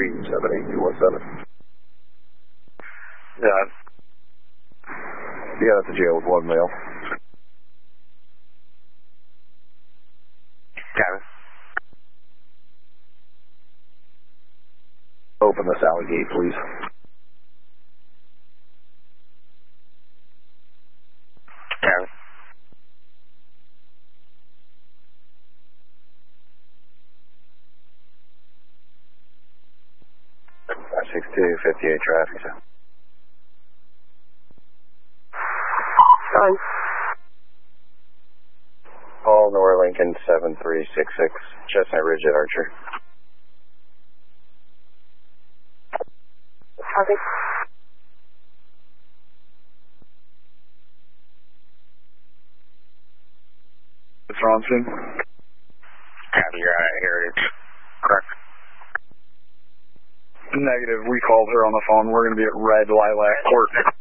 378-217. Yeah. Yeah, that's a jail with one male. Got it. Open the alley gate, please. Got it. $6258 traffic, sir. Fine. Paul Nor Lincoln 7366, Chestnut Ridge at Archer. Copy. What's wrong, Sid? Copy, you're on Heritage. Correct. Negative. We called her on the phone. We're going to be at Red Lilac Court.